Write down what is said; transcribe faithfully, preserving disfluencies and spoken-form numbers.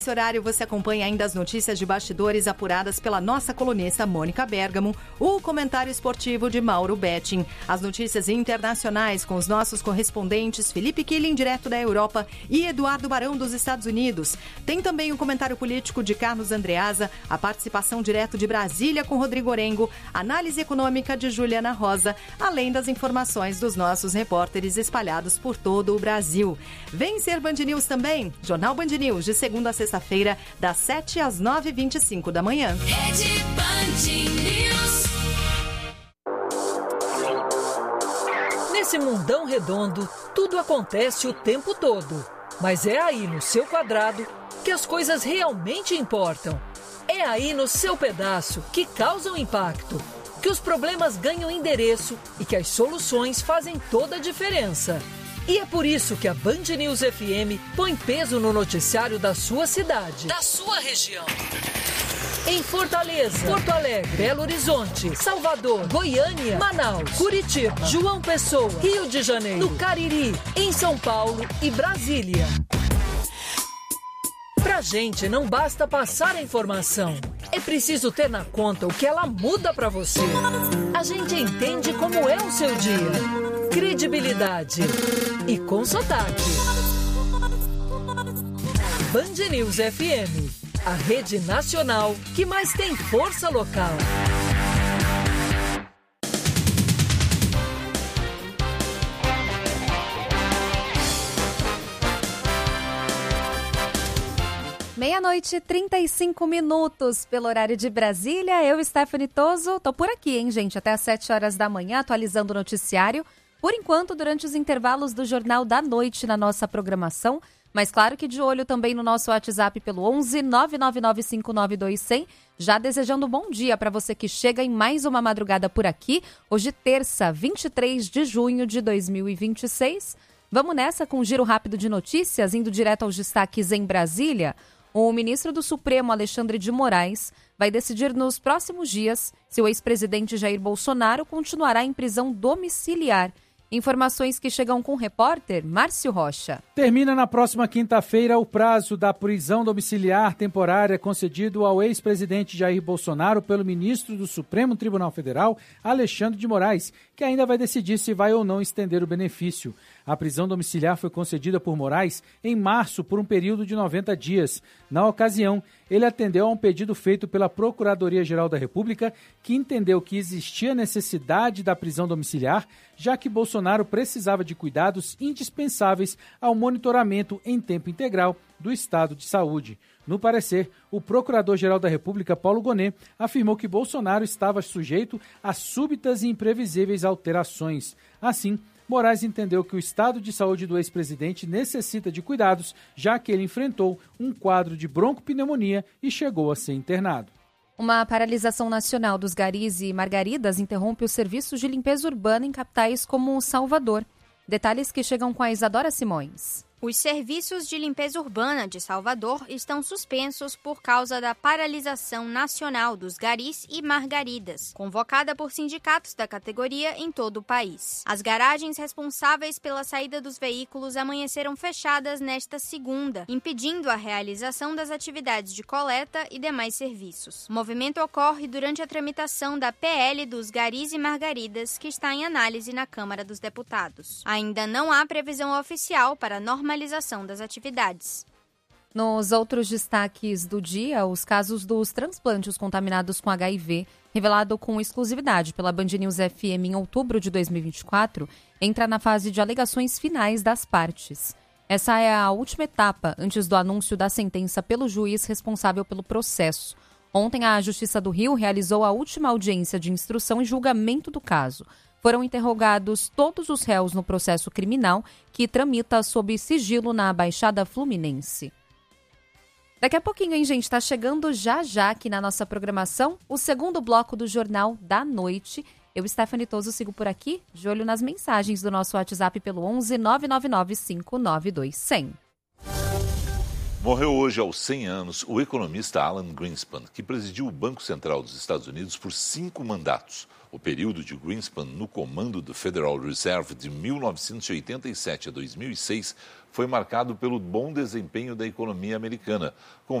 Nesse horário você acompanha ainda as notícias de bastidores apuradas pela nossa colunista Mônica Bergamo, o comentário esportivo de Mauro Betting, as notícias internacionais com os nossos correspondentes Felipe Killing, direto da Europa, e Eduardo Barão, dos Estados Unidos. Tem também o comentário político de Carlos Andreasa, a participação direto de Brasília com Rodrigo Orengo, análise econômica de Juliana Rosa, além das informações dos nossos repórteres espalhados por todo o Brasil. Vem ser Band News também, Jornal Band News, de segunda a sexta Sexta-feira, das sete às nove e vinte e cinco da manhã. Rede Band News. Nesse mundão redondo, tudo acontece o tempo todo. Mas é aí no seu quadrado que as coisas realmente importam. É aí no seu pedaço que causam impacto, que os problemas ganham endereço e que as soluções fazem toda a diferença. E é por isso que a Band News F M põe peso no noticiário da sua cidade, da sua região. Em Fortaleza, Porto Alegre, Belo Horizonte, Salvador, Goiânia, Manaus, Curitiba, João Pessoa, Rio de Janeiro, no Cariri, em São Paulo e Brasília. Pra gente não basta passar a informação, é preciso ter na conta o que ela muda pra você. A gente entende como é o seu dia. Credibilidade e com sotaque. Band News F M, a rede nacional que mais tem força local. Meia-noite e trinta e cinco minutos pelo horário de Brasília. Eu, Stephanie Toso, tô por aqui, hein, gente? Até às sete horas da manhã, atualizando o noticiário. Por enquanto, durante os intervalos do Jornal da Noite na nossa programação. Mas claro que de olho também no nosso WhatsApp pelo onze nove nove nove cinco nove dois zero zero. Já desejando um bom dia para você que chega em mais uma madrugada por aqui. Hoje, terça, vinte e três de junho de dois mil e vinte e seis. Vamos nessa com um giro rápido de notícias, indo direto aos destaques em Brasília. O ministro do Supremo, Alexandre de Moraes, vai decidir nos próximos dias se o ex-presidente Jair Bolsonaro continuará em prisão domiciliar. Informações que chegam com o repórter Márcio Rocha. Termina na próxima quinta-feira o prazo da prisão domiciliar temporária concedido ao ex-presidente Jair Bolsonaro pelo ministro do Supremo Tribunal Federal, Alexandre de Moraes, que ainda vai decidir se vai ou não estender o benefício. A prisão domiciliar foi concedida por Moraes em março por um período de noventa dias. Na ocasião, ele atendeu a um pedido feito pela Procuradoria-Geral da República, que entendeu que existia necessidade da prisão domiciliar, já que Bolsonaro precisava de cuidados indispensáveis ao monitoramento em tempo integral do estado de saúde. No parecer, o Procurador-Geral da República, Paulo Gonet, afirmou que Bolsonaro estava sujeito a súbitas e imprevisíveis alterações. Assim, Moraes entendeu que o estado de saúde do ex-presidente necessita de cuidados, já que ele enfrentou um quadro de broncopneumonia e chegou a ser internado. Uma paralisação nacional dos garis e margaridas interrompe os serviços de limpeza urbana em capitais como Salvador. Detalhes que chegam com a Isadora Simões. Os serviços de limpeza urbana de Salvador estão suspensos por causa da paralisação nacional dos garis e margaridas, convocada por sindicatos da categoria em todo o país. As garagens responsáveis pela saída dos veículos amanheceram fechadas nesta segunda, impedindo a realização das atividades de coleta e demais serviços. O movimento ocorre durante a tramitação da P L dos garis e margaridas, que está em análise na Câmara dos Deputados. Ainda não há previsão oficial para a normalização das atividades. Nos outros destaques do dia, os casos dos transplantes contaminados com H I V, revelado com exclusividade pela Band News F M em outubro de dois mil e vinte e quatro, entra na fase de alegações finais das partes. Essa é a última etapa antes do anúncio da sentença pelo juiz responsável pelo processo. Ontem, a Justiça do Rio realizou a última audiência de instrução e julgamento do caso. Foram interrogados todos os réus no processo criminal, que tramita sob sigilo na Baixada Fluminense. Daqui a pouquinho, hein, gente? Está chegando já já aqui na nossa programação o segundo bloco do Jornal da Noite. Eu, Stephanie Toso, sigo por aqui, de olho nas mensagens do nosso WhatsApp pelo onze nove nove nove cinco nove dois zero zero. Morreu hoje aos cem anos o economista Alan Greenspan, que presidiu o Banco Central dos Estados Unidos por cinco mandatos. O período de Greenspan no comando do Federal Reserve de mil novecentos e oitenta e sete a dois mil e seis foi marcado pelo bom desempenho da economia americana, com